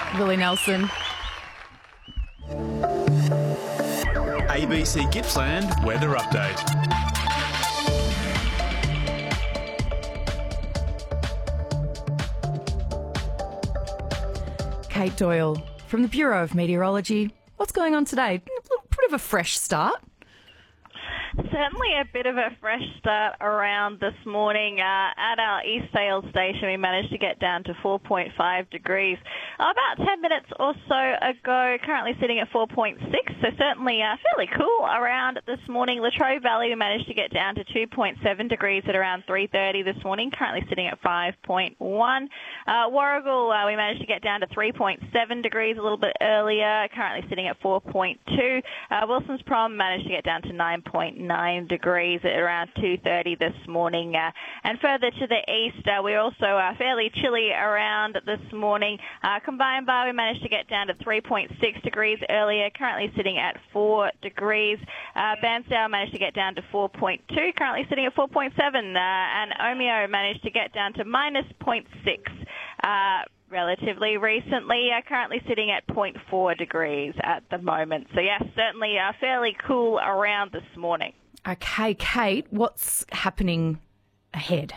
Willie Nelson. ABC Gippsland Weather Update. Kate Doyle from the Bureau of Meteorology. What's going on today? A bit of a fresh start. Certainly a bit of a fresh start around this morning. At our East Sales station, we managed to get down to 4.5 degrees about 10 minutes or so ago, currently sitting at 4.6, so certainly fairly cool around this morning. Latrobe Valley, we managed to get down to 2.7 degrees at around 3:30 this morning, currently sitting at 5.1. Warragul, we managed to get down to 3.7 degrees a little bit earlier, currently sitting at 4.2. Wilson's Prom managed to get down to 9.9 degrees at around 2:30 this morning. And further to the east, we're also fairly chilly around this morning. Combined Bar, we managed to get down to 3.6 degrees earlier, currently sitting at 4 degrees. Bairnsdale managed to get down to 4.2, currently sitting at 4.7. And Omeo managed to get down to minus 0.6. Relatively recently, currently sitting at 0.4 degrees at the moment. So yes, certainly fairly cool around this morning. Okay, Kate, what's happening ahead?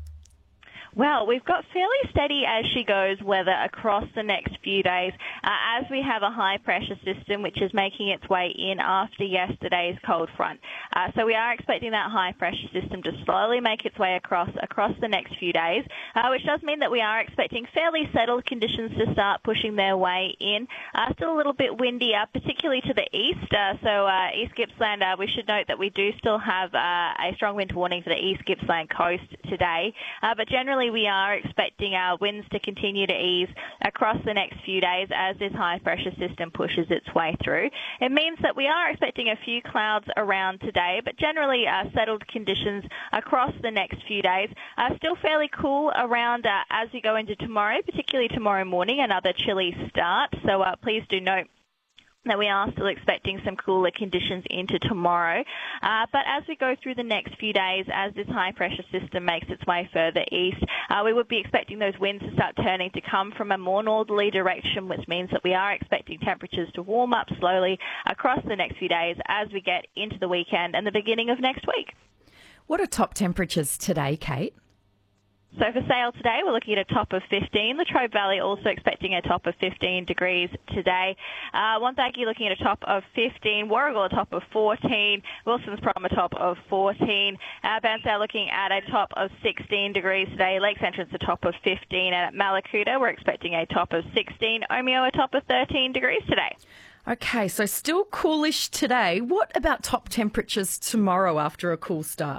Well, we've got fairly steady as she goes weather across the next few days as we have a high pressure system which is making its way in after yesterday's cold front. So we are expecting that high pressure system to slowly make its way across the next few days, which does mean that we are expecting fairly settled conditions to start pushing their way in. Still a little bit windy, particularly to the east. So East Gippsland, we should note that we do still have a strong wind warning for the East Gippsland coast today. But generally we are expecting our winds to continue to ease across the next few days as this high pressure system pushes its way through. It means that we are expecting a few clouds around today, but generally settled conditions across the next few days. Still fairly cool around as we go into tomorrow, particularly tomorrow morning, another chilly start. So please do note that we are still expecting some cooler conditions into tomorrow. But as we go through the next few days, as this high pressure system makes its way further east, we would be expecting those winds to start turning to come from a more northerly direction, which means that we are expecting temperatures to warm up slowly across the next few days as we get into the weekend and the beginning of next week. What are top temperatures today, Kate? So for Sale today, we're looking at a top of 15. Latrobe Valley also expecting a top of 15 degrees today. Wonthaggi looking at a top of 15. Warragul a top of 14. Wilson's Prom a top of 14. Bairnsdale looking at a top of 16 degrees today. Lakes Entrance a top of 15. And at Mallacoota, we're expecting a top of 16. Omeo a top of 13 degrees today. Okay, so still coolish today. What about top temperatures tomorrow after a cool start?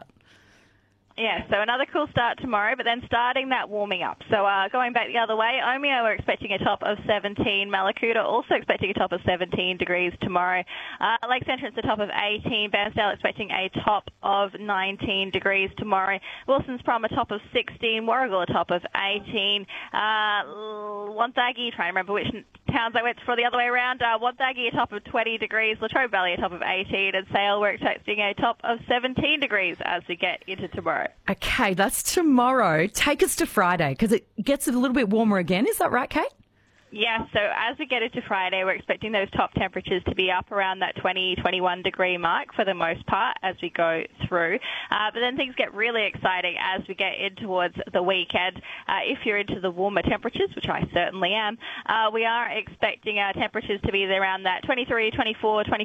Yeah, so another cool start tomorrow, but then starting that warming up. So going back the other way, Omeo we're expecting a top of 17. Mallacoota also expecting a top of 17 degrees tomorrow. Lakes Entrance a top of 18. Bairnsdale expecting a top of 19 degrees tomorrow. Wilson's Prom a top of 16. Warragul a top of 18. Wonthaggi, trying to remember which towns I went for the other way around. Wonthaggi a top of 20 degrees. Latrobe Valley a top of 18. And Sale we're expecting a top of 17 degrees as we get into tomorrow. Okay, that's tomorrow. Take us to Friday because it gets a little bit warmer again. Is that right, Kate? Yeah, so as we get into Friday, we're expecting those top temperatures to be up around that 20, 21 degree mark for the most part as we go through. But then things get really exciting as we get in towards the weekend. If you're into the warmer temperatures, which I certainly am, we are expecting our temperatures to be around that 23, 24, 25